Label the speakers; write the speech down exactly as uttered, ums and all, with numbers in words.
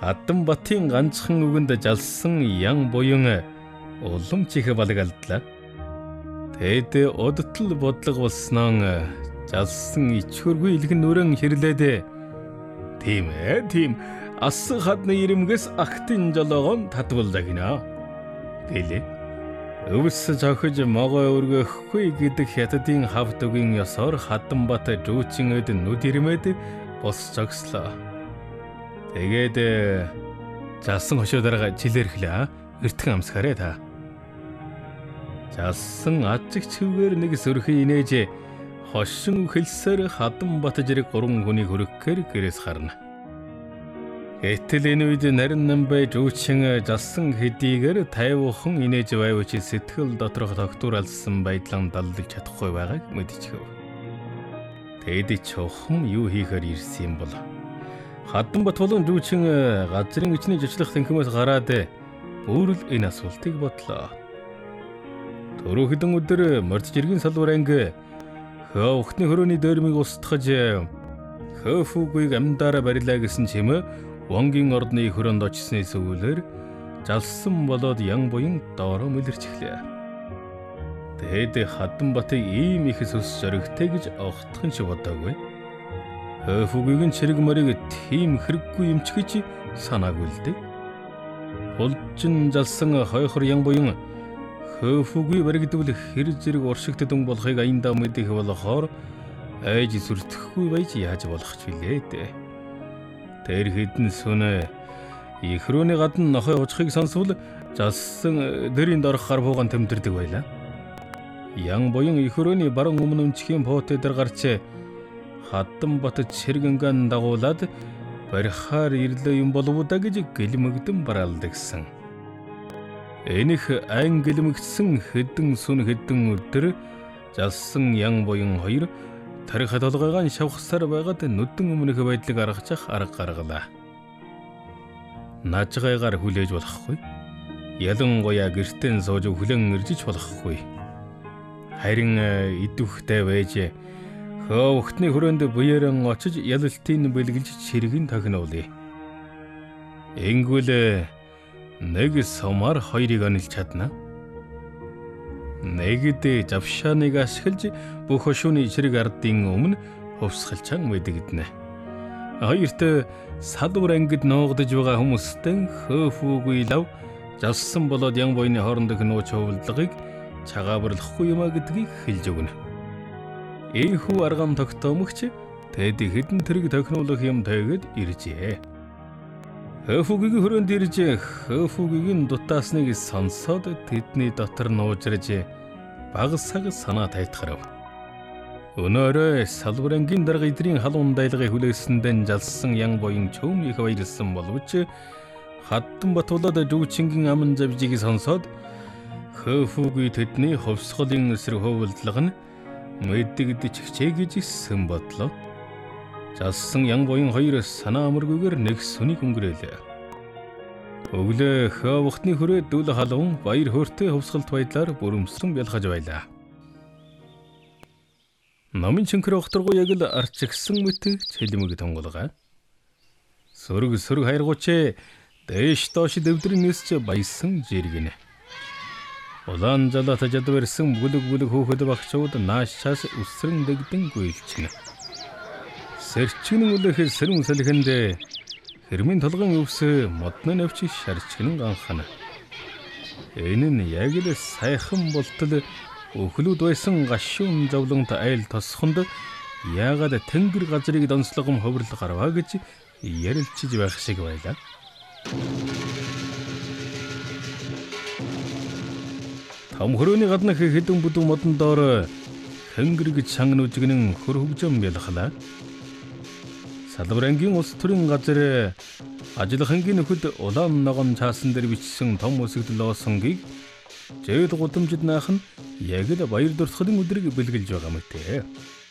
Speaker 1: Хатанбатын ганцхан үгэнд жалсан ян буян улам чих балгалдлаа. Тэд одтол бодлого болсноо жалсан ичхөргүй илгэн нүрэн хэрлээд тийм ээ тийм ас хадны ирэмгээс актын жолоогон татвалдаг гинэ. Гэлээ. Өвс зохиж могоо өргөхгүй гэдэг хятадын хавд үгийн ёсоор Хатанбат жүүчин өд нүд ирмэд бос зогслоо. Тэгээд жалсан хошоо дараа жилэрхлээ. Эртхэн амсгаарэ та. Жалсан ажиг чивгээр нэг сөрхий инээж хошин хэлсээр Хатанбат зэрэг гурван хүний хөрөхгөр гэрээс харна. Гэтэл энэ үед нарийн намбай жүүчин жалсан хэдийгээр тайвуухан инээж байвч сэтгэл доторх тогтворалсан байдлан даллаж чадахгүй байгааг мэдчихв. Тэд чухам юу хийхээр ирсэн юм бол Хатанбат болон жүүчин газрын ичний жижлэх тэнхимээс гараад бүрл энэ асуултыг бодлоо. Түрүү хэдэн өдөр морд жиргэн салбар анги хөвхтний хөрөөний дөрмийг устгаж хөөфүгүйг амьдаараа барилаа гэсэн чимээ Вонгийн ордны хөрөнд очсны сүүлээр жалсан болоод ян буян доороо мөлөрчихлээ. Тэгэд Хатанбатыг ийм их сүс зоригтэй гэж огтхон ч бодоогүй. Хөөфүгийн чирэг морийг тийм хэрэггүй юмч гэж санаагүй л дээ. Улжин жалсан хойхор ян буян хөөфүгүй баригдвал хэр зэрэг уршигт дүн болохыг аяндаа мэдэх болохоор айж сүрдэхгүй байж яаж болох ч билээ дээ. Тэр хэдэн сүнэ их рүүний гадна нохой уучхыг сонсвол жалсан дэрийн дорох гар буугаан тэмдэрдэг байлаа. Ян буян их рүүний баруун өмнө өмчхийн поот дээр гарч Хатанбат чиргэнган дагуулад барихаар ирлээ юм болов да гэж гэлмэгдэн бараалдагсан. Энийх айн гэлмэгдсэн хэдэн сүн хэдэн өдөр жалсан ян буян хоёр тарих толгойгоо шавхсаар байгаад нүдэн өмнөх байдлыг аргачих арга гаргалаа. Наажгайгаар хүлээж болохгүй. Ялангуяа гэртэн сууж хүлэн иржиж болохгүй. Харин идвэхтэй байж хөөхтний хөрөөнд буяран очиж ялалтын бэлгэлж чиргийг тохинуулъя. Ингүүл нэг сумаар хоёрыг онилж чадна. Нэгд завшааныг ашиглаж бүх хошууны чирэг ардын өмнө хувсгалчаан мэдэгдэнэ. Хоёрт салбар ангид нуугдж байгаа хүмүүстэн хөөфүүгүй лав жалсан болоод ян буйны хоорондох нууц хувилдлагыг цагаабарлахгүй юмаа гэдгийг хэлж өгнө. Ийхүү аргам тогтоомогч тэд хэдэн тэрэг тохинуулах юм тайгээд иржээ. Хөөфүүгийн хөрөөнд ирж хөөфүүгийн дутаасныг сонсоод тэдний дотор нуужрж багсаг санаа тайтгарав. Өнөөрөө салбарангийн дарга эдрийн халуун дайлагыг хүлээсэндэн жалсан ян буян чөм их баярлсан боловч Хатанбат болоод жүүчингийн аман завжийг сонсоод хөөфүүгийн тэдний хувьсгалын эсрэг хувилдлага нь мэддэгдэж хичээгэж исэн бодлоо. Жалсан ян буян хоёр санаа амаргүйгээр нэг сүнийг өнгөрөөлөө. Өглөө хөөхтний хүрээ дүүл халуун баяр хөөртэй хувьсгалт байдлаар бүрэмсэн бялхаж байлаа. Номын чинхэр огторгоо яг л арчигсан мэт цэлмэг тонголгоо. Сөрөг сөрөг хайргуучээ дэш доош дэвдрийн нэсч баясан жиргэнэ. Улаан жалаат жадвэрсэн бүлэг бүлэг хөөхөд багчууд наашаас үсрэн дэгдэн гуйлчнэ. Сэрчгэн үлэх сэрүүн салхинд хэрмийн толгойн өвс модны навч шарчгэн ганхана. Энэ нь яг л сайхан болтол өхлүүд байсан гашуун зовлонт айл тосхонд яагаад тэнгэр газрыг донслогом ховрол гарваа гэж ярилцж байх шиг байлаа. Том хөрөөний гаднах хэдэн бүдүүн модон доор хэнгэрэг чанга нүжгэн хөр хөгжим бэлхлаа. Салбарангийн улс төрийн газар ажиллахангийн нөхөд улаан ногоон цаасан дээр бичсэн том үсэгдэл лоосонгийг жээл гудамжид наах нь яг л баяр дурсгалын өдрийг бэлгэлж байгаа мэт.